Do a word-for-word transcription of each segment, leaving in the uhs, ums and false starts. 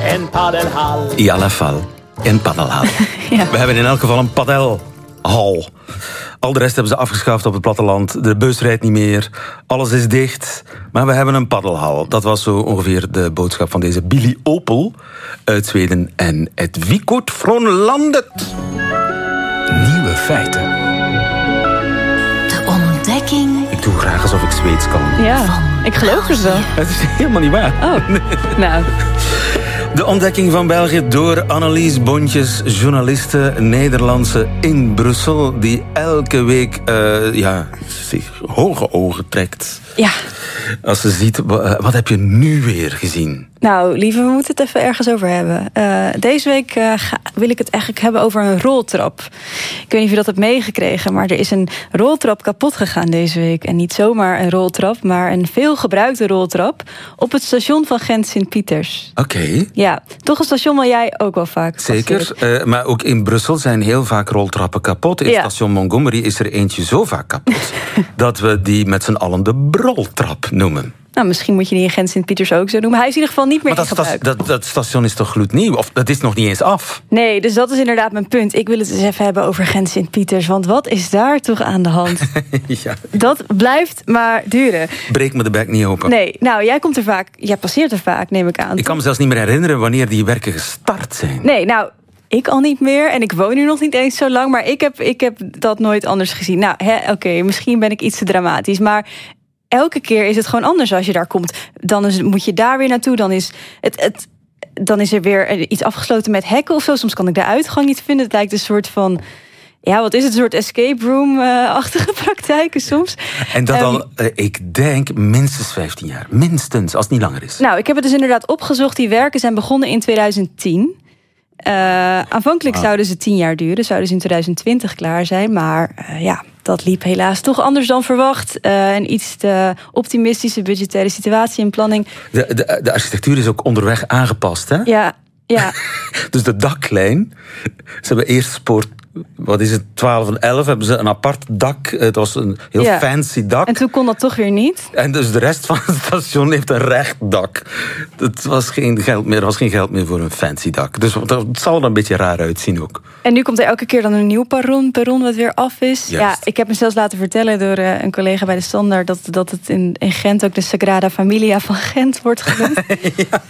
en paddelhal. In alle geval, een paddelhal. Ja. We hebben in elk geval een paddelhal. Al de rest hebben ze afgeschaft op het platteland. De bus rijdt niet meer. Alles is dicht. Maar we hebben een paddelhal. Dat was zo ongeveer de boodschap van deze Billy Opel uit Zweden. En het Wikort från landet. Nieuwe feiten. De ontdekking. Ik doe graag alsof ik Zweeds kan. Ja, ik geloof het wel. Het is helemaal niet waar. Oh, nou... De ontdekking van België door Annelies Bontjes, journaliste Nederlandse in Brussel, die elke week uh, ja, zich hoge ogen trekt. Ja. Als ze ziet, wat heb je nu weer gezien? Nou, lieve, we moeten het even ergens over hebben. Uh, deze week uh, ga, wil ik het eigenlijk hebben over een roltrap. Ik weet niet of je dat hebt meegekregen, maar er is een roltrap kapot gegaan deze week. En niet zomaar een roltrap, maar een veelgebruikte roltrap op het station van Gent-Sint-Pieters. Oké. Okay. Ja, toch een station waar jij ook wel vaak Zeker, uh, maar ook in Brussel zijn heel vaak roltrappen kapot. In ja. station Montgomery is er eentje zo vaak kapot dat we die met z'n allen de broltrap noemen. Nou, misschien moet je die in Gent-Sint-Pieters ook zo noemen. Hij is in ieder geval niet meer maar in gebruik. Maar dat, dat station is toch gloednieuw? Of dat is nog niet eens af? Nee, dus dat is inderdaad mijn punt. Ik wil het eens even hebben over Gent-Sint-Pieters. Want wat is daar toch aan de hand? Ja. Dat blijft maar duren. Breek me de bek niet open. Nee, nou, jij komt er vaak... Jij passeert er vaak, neem ik aan. Ik kan me zelfs niet meer herinneren wanneer die werken gestart zijn. Nee, nou... Ik al niet meer en ik woon hier nog niet eens zo lang... maar ik heb, ik heb dat nooit anders gezien. Nou, oké, okay, misschien ben ik iets te dramatisch... maar elke keer is het gewoon anders als je daar komt. Dan is, moet je daar weer naartoe, dan is, het, het, dan is er weer iets afgesloten met hekken of zo. Soms kan ik de uitgang niet vinden. Het lijkt een soort van... Ja, wat is het? Een soort escape room-achtige praktijken soms. En dat um, al, uh, ik denk, minstens vijftien jaar. Minstens, als het niet langer is. Nou, ik heb het dus inderdaad opgezocht. Die werken zijn begonnen in tweeduizend tien... Uh, aanvankelijk wow. zouden ze tien jaar duren, zouden ze in tweeduizend twintig klaar zijn. Maar uh, ja, dat liep helaas toch anders dan verwacht. Uh, een iets te optimistische budgettaire situatie en planning. De, de, de architectuur is ook onderweg aangepast, hè? Ja, ja. Dus de daklijn, ze hebben eerst spoor... Wat is het, twaalf en elf hebben ze een apart dak. Het was een heel ja. fancy dak. En toen kon dat toch weer niet. En dus de rest van het station heeft een recht dak. Het was geen geld meer, er was geen geld meer voor een fancy dak. Dus het zal er een beetje raar uitzien ook. En nu komt er elke keer dan een nieuw perron, perron wat weer af is. Just. Ja, ik heb me zelfs laten vertellen door uh, een collega bij de Standaard... dat, dat het in, in Gent ook de Sagrada Familia van Gent wordt genoemd. Ja.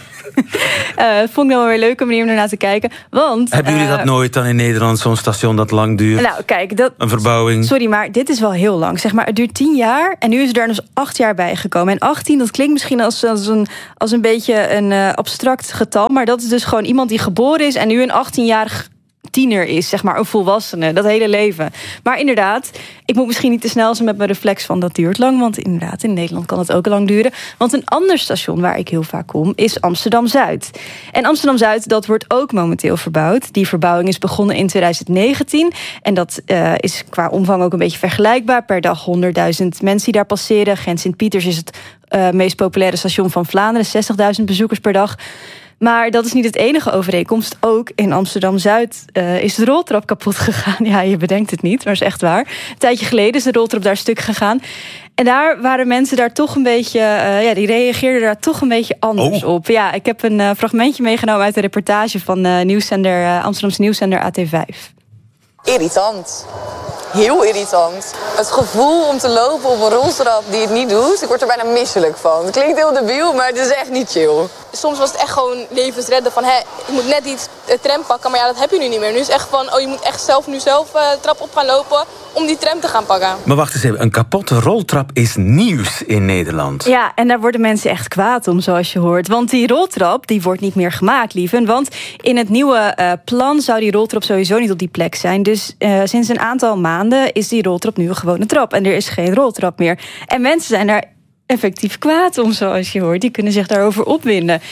Uh, dat vond ik dan wel weer een leuke manier om ernaar te kijken. Want, hebben jullie uh, dat nooit dan in Nederland, zo'n station dat lang duurt? Nou, kijk, dat, een verbouwing. Sorry, maar dit is wel heel lang. Zeg maar, het duurt tien jaar en nu is er daar dus acht jaar bij gekomen. En achttien, dat klinkt misschien als, als, een, als een beetje een uh, abstract getal. Maar dat is dus gewoon iemand die geboren is en nu een achttienjarig tiener is, zeg maar, een volwassene, dat hele leven. Maar inderdaad, ik moet misschien niet te snel zijn met mijn reflex van dat duurt lang, want inderdaad, in Nederland kan het ook lang duren. Want een ander station waar ik heel vaak kom, is Amsterdam-Zuid. En Amsterdam-Zuid, dat wordt ook momenteel verbouwd. Die verbouwing is begonnen in tweeduizend negentien en dat uh, is qua omvang ook een beetje vergelijkbaar. Per dag honderdduizend mensen die daar passeren. Gent-Sint-Pieters is het uh, meest populaire station van Vlaanderen, zestigduizend bezoekers per dag. Maar dat is niet het enige overeenkomst. Ook in Amsterdam-Zuid uh, is de roltrap kapot gegaan. Ja, je bedenkt het niet, maar is echt waar. Een tijdje geleden is de roltrap daar stuk gegaan. En daar waren mensen daar toch een beetje... Uh, ja, die reageerden daar toch een beetje anders oh. op. Ja, ik heb een uh, fragmentje meegenomen uit de reportage van uh, nieuwszender, uh, Amsterdamse nieuwszender A T vijf. Irritant. Heel irritant. Het gevoel om te lopen op een roltrap die het niet doet, ik word er bijna misselijk van. Het klinkt heel debiel, maar het is echt niet chill. Soms was het echt gewoon levensredden van, hé, je moet net iets de tram pakken, maar ja, dat heb je nu niet meer. Nu is het echt van, oh, je moet echt zelf nu zelf uh, de trap op gaan lopen om die tram te gaan pakken. Maar wacht eens even, een kapotte roltrap is nieuws in Nederland. Ja, en daar worden mensen echt kwaad om, zoals je hoort. Want die roltrap, die wordt niet meer gemaakt, lieven. Want in het nieuwe uh, plan zou die roltrap sowieso niet op die plek zijn. Dus uh, sinds een aantal maanden is die roltrap nu een gewone trap. En er is geen roltrap meer. En mensen zijn daar effectief kwaad om, zoals je hoort. Die kunnen zich daarover opwinden.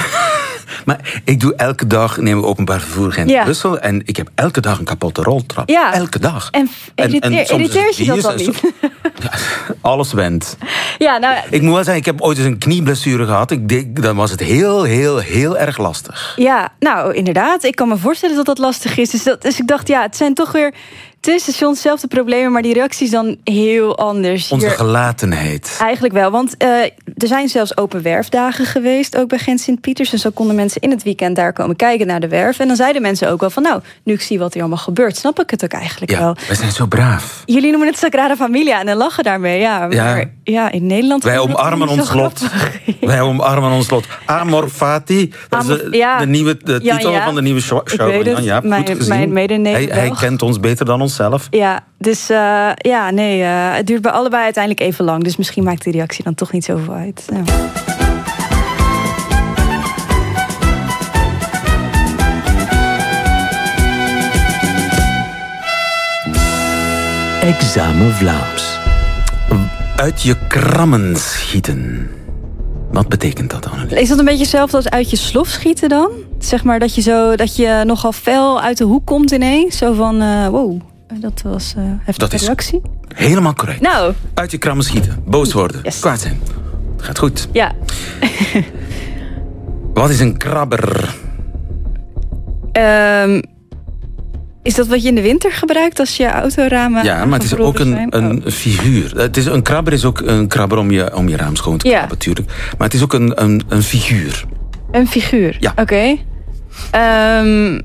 Maar ik doe elke dag, neem ik openbaar vervoer in ja. Brussel... en ik heb elke dag een kapotte roltrap. Ja. Elke dag. En, irriteer, en, en irriteert je dat dan niet? Ja, alles went. Ja, nou, ik moet wel zeggen, ik heb ooit eens een knieblessure gehad. Ik denk, dan was het heel, heel, heel erg lastig. Ja, nou, inderdaad. Ik kan me voorstellen dat dat lastig is. Dus, dat, dus ik dacht, ja, het zijn toch weer Twee stations, zelfde problemen, maar die reactie is dan heel anders. Onze Hier, gelatenheid. eigenlijk wel, want uh, er zijn zelfs open werfdagen geweest, ook bij Gent Sint-Pieters. Dus dan konden mensen in het weekend daar komen kijken naar de werf. En dan zeiden mensen ook wel van, nou, nu ik zie wat er allemaal gebeurt, snap ik het ook eigenlijk Ja, wel. wij zijn zo braaf. Jullie noemen het Sagrada Familia en dan lachen daarmee, ja. Maar Ja. ja, in Nederland... Wij vinden we dat omarmen niet ons zo lot. grappig. Wij omarmen ons lot. Amor Fati, dat is de, Amor- ja. de, nieuwe, de Jan titel Jaap. van de nieuwe show. Ik weet het. Jan Jaap, Mijn- goed gezien. mijn hij, mede-Nederlander. hij kent ons beter dan onszelf. Ja, dus uh, ja, nee, uh, het duurt bij allebei uiteindelijk even lang. Dus misschien maakt die reactie dan toch niet zoveel uit. Ja. Examen Vlaams. Uit je krammen schieten. Wat betekent dat dan? Is dat een beetje hetzelfde als uit je slof schieten dan? Zeg maar dat je, zo, dat je nogal fel uit de hoek komt ineens. Zo van, uh, wow, dat was uh, heftige Dat is reactie. helemaal correct. Nou, Uit je krammen schieten. Boos worden. Yes. Kwaad zijn. Gaat goed. ja. Wat is een krabber? Um, is dat wat je in de winter gebruikt als je autoramen Ja, maar het is ook aangevroren een, zijn? een Oh. figuur. Het is, een krabber is ook een krabber om je, om je raam schoon te Ja. krabben, natuurlijk. Maar het is ook een, een, een figuur. Een figuur? Ja. Oké. Okay. Um,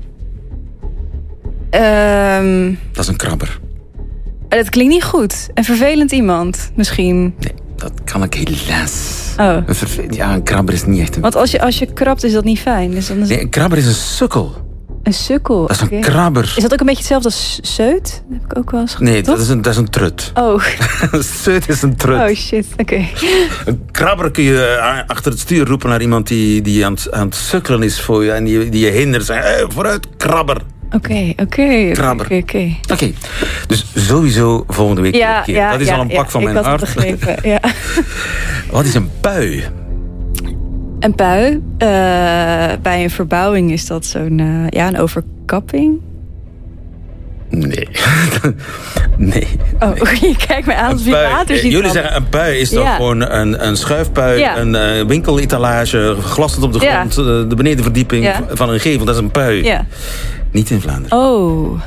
um, Dat is een krabber. dat klinkt niet goed. Een vervelend iemand, misschien. Nee, dat kan ik helaas. Oh. Een verve- ja, een krabber is niet echt een... Want als je, als je krabt, is dat niet fijn. Dus dan is Nee, een krabber is een sukkel. een sukkel. Dat is een Oké. krabber. Is dat ook een beetje hetzelfde als zeut? Dat heb ik ook wel eens Nee, gehoord, dat toch? is een, dat is een trut. Oh. Een zeut is een trut. Oh shit, oké. Een krabber kun je uh, achter het stuur roepen naar iemand die, die aan, het, aan het sukkelen is voor je en die, die je hindert. Zeg, hey, vooruit, krabber. Oké, oké. Krabber. Oké, oké. Oké, dus sowieso volgende week Ja, een keer. ja, Dat is ja, al een pak ja, van ik mijn had het hart. begrepen, ja. Wat is een pui? Een pui. Uh, bij een verbouwing is dat zo'n uh, ja, een overkapping. Nee. nee. Oh, je kijkt mij aan als Een je pui. water Eh, ziet. Jullie vallen. zeggen een pui is toch Ja. gewoon een, een schuifpui, Ja. een uh, winkeletalage, glassend op de Ja. grond, uh, de benedenverdieping Ja. van een gevel. Dat is een pui. Ja. Niet in Vlaanderen. Oh.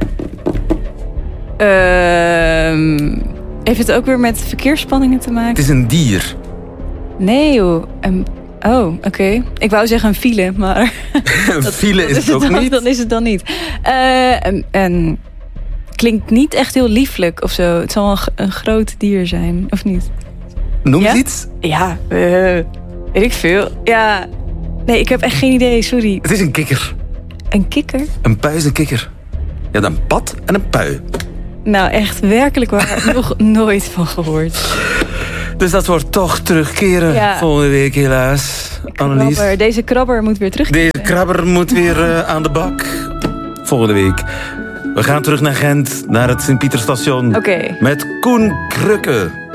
Uh, heeft het ook weer met verkeersspanningen te maken? Het is een dier. Nee joh. Een, oh, oké. Okay. Ik wou zeggen een file, maar... Een file is het ook dan, niet. Dan is het dan niet. Uh, en, en klinkt niet echt heel lieflijk of zo. Het zal een, een groot dier zijn, of niet? Noem Ja? eens iets. Ja, uh, weet ik veel. Ja. Nee, ik heb echt geen idee, sorry. Het is een kikker. Een kikker? Een pui is een kikker. Je hebt een pad en een pui. Nou, echt werkelijk waar. Nog nooit van gehoord. Dus dat wordt toch terugkeren Ja. volgende week helaas. Annelies. Krabber. Deze krabber moet weer terug. Deze krabber moet weer uh, aan de bak. Volgende week. We gaan terug naar Gent, naar het Sint-Pieterstation. Oké. Met Koen Krukke.